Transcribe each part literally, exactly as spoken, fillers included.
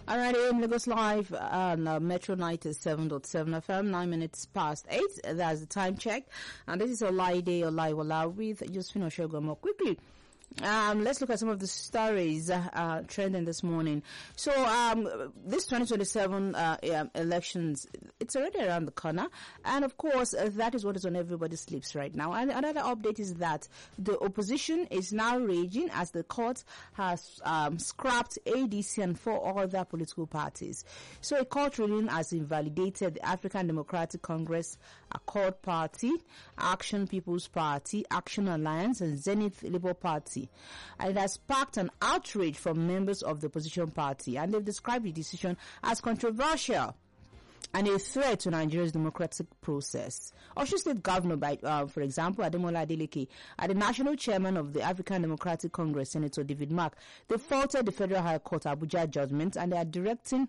All right, A M Lagos Live on uh, Metro ninety-seven point seven F M, nine minutes past eight. That's the time check. And this is Olaide Olaiwola with Josephine Oshogomo. Quickly, Um, let's look at some of the stories uh, uh, trending this morning. So, um, this twenty twenty-seven uh, um, elections, it's already around the corner, and of course, uh, that is what is on everybody's lips right now. And another update is that the opposition is now raging as the court has um, scrapped A D C and four other political parties. So, a court ruling has invalidated the African Democratic Congress, Accord Party, Action People's Party, Action Alliance, and Zenith Labour Party. And it has sparked an outrage from members of the opposition party, and they've described the decision as controversial and a threat to Nigeria's democratic process. Osun State Governor, by, uh, for example, Ademola Adeleke, and the national chairman of the African Democratic Congress, Senator David Mark, they faulted the Federal High Court Abuja judgment, and they are directing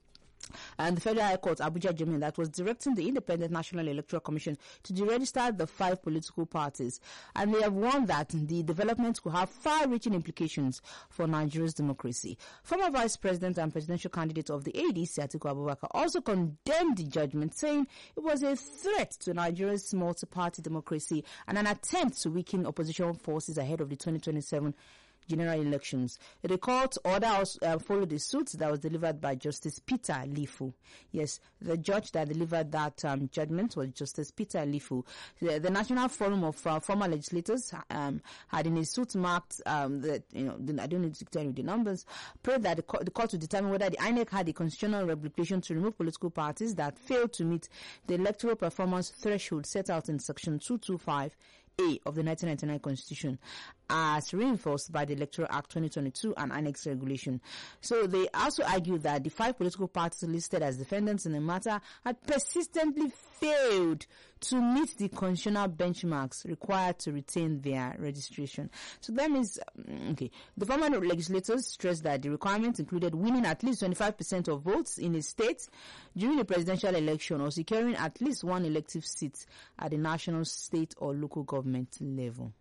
and the Federal High Court Abuja judgment that was directing the Independent National Electoral Commission to deregister the five political parties. And they have warned that the development will have far-reaching implications for Nigeria's democracy. Former Vice President and presidential candidate of the A D C, Atiku Abubakar, also condemned the judgment, saying it was a threat to Nigeria's multi-party democracy and an attempt to weaken opposition forces ahead of the twenty twenty-seven general elections. The court order also, uh, followed the suit that was delivered by Justice Peter Lifu. Yes, the judge that delivered that um, judgment was Justice Peter Lifu. The, the National Forum of uh, Former Legislators um, had in a suit marked um, that, you know, the, I don't need to tell you the numbers, prayed that the court, the court would determine whether the I N E C had a constitutional obligation to remove political parties that failed to meet the electoral performance threshold set out in Section two twenty-five A of the nineteen ninety-nine Constitution, as reinforced by the Electoral Act twenty twenty-two and I N E C's regulation. So they also argued that the five political parties listed as defendants in the matter had persistently failed to meet the constitutional benchmarks required to retain their registration. So that means, okay, the former legislators stressed that the requirements included winning at least twenty-five percent of votes in a state during the presidential election or securing at least one elective seat at the national, state, or local government level.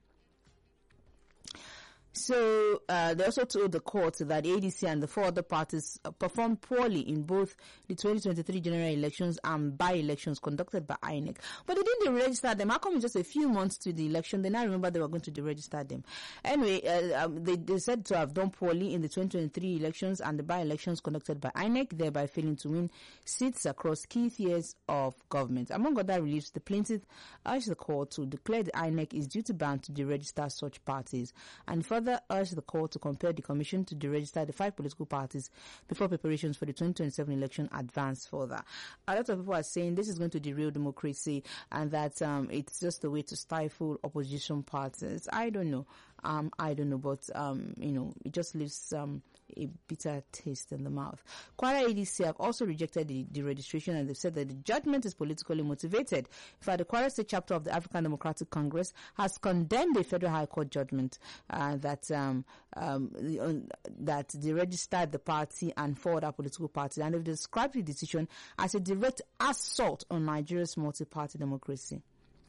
So uh, they also told the court that the A D C and the four other parties uh, performed poorly in both the twenty twenty-three general elections and by-elections conducted by I N E C. But they didn't register them. How come in just a few months to the election, they now remember they were going to deregister them? Anyway, uh, um, they, they said to have done poorly in the twenty twenty-three elections and the by-elections conducted by I N E C, thereby failing to win seats across key tiers of government. Among other reliefs, the plaintiff urged the court to declare the I N E C is duty-bound to deregister such parties, and further urged the court to compel the commission to deregister the five political parties before preparations for the twenty twenty-seven election advance further. A lot of people are saying this is going to derail democracy and that um, it's just a way to stifle opposition parties. I don't know. Um, I don't know, but um, you know, it just leaves um, a bitter taste in the mouth. Kwara A D C have also rejected the, the registration, and they've said that the judgment is politically motivated. In fact, the Kwara State chapter of the African Democratic Congress has condemned the Federal High Court judgment uh, that um, um, the, uh, that they registered the party and four other political parties, and they've described the decision as a direct assault on Nigeria's multi-party democracy.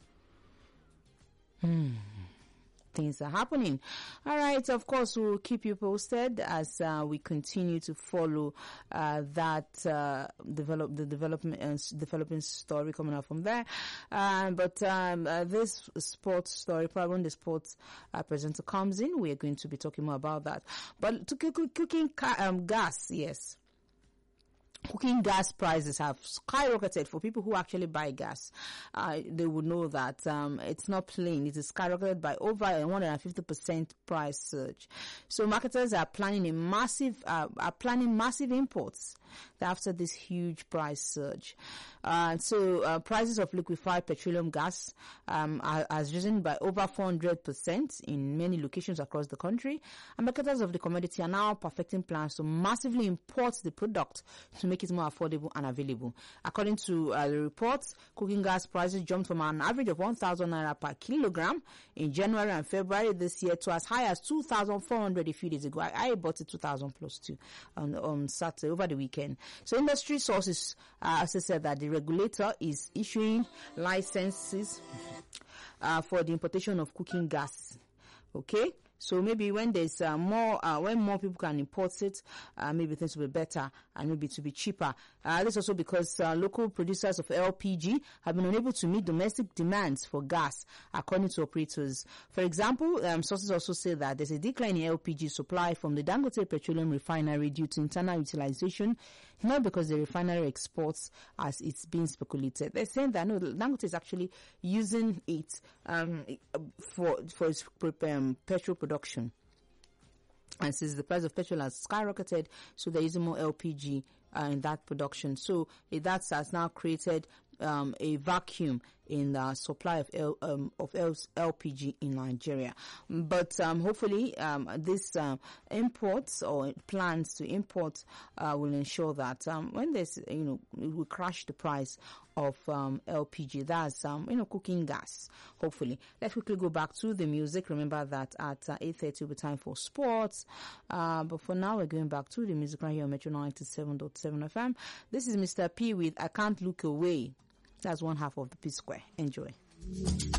Hmm. Things are happening. All right. Of course, we'll keep you posted as uh, we continue to follow uh, that uh, develop the development uh, developing story coming out from there. Uh, but um, uh, this sports story, probably when the sports uh, presenter comes in, we are going to be talking more about that. But to cook, cooking ca- um, gas, yes. Cooking gas prices have skyrocketed for people who actually buy gas. Uh, they would know that um, it's not plain. It is skyrocketed by over a one hundred fifty percent price surge. So marketers are planning a massive, uh, are planning massive imports after this huge price surge. Uh, so uh, prices of liquefied petroleum gas um, are, has risen by over four hundred percent in many locations across the country. And marketers of the commodity are now perfecting plans to massively import the product to make it more affordable and available. According to uh, the reports, cooking gas prices jumped from an average of one thousand naira per kilogram in January and February this year to as high as two thousand four hundred a few days ago. I, I bought it two thousand plus two on, on Saturday over the weekend. So industry sources uh, also said that the regulator is issuing licenses uh, for the importation of cooking gas. Okay. So maybe when there's uh, more, uh, when more people can import it, uh, maybe things will be better and maybe to be cheaper. Uh, this also because uh, local producers of L P G have been unable to meet domestic demands for gas, according to operators. For example, um, sources also say that there's a decline in L P G supply from the Dangote Petroleum Refinery due to internal utilization, not because the refinery exports as it's being speculated. They're saying that no, Dangote is actually using it um, for for its um, petrol production. And since the price of petrol has skyrocketed, so they're using more L P G uh, in that production. So it, that has now created um, a vacuum in the supply of L, um, of L P G in Nigeria. But um, hopefully um, this um, imports or plans to import uh, will ensure that um, when there's, you know, it will crash the price of um, L P G. That's, um, you know, cooking gas, hopefully. Let's quickly go back to the music. Remember that at uh, eight thirty will be time for sports. Uh, but for now, we're going back to the music right here on Metro ninety-seven point seven F M. This is Mister P with I Can't Look Away. That's one half of the P Square. Enjoy.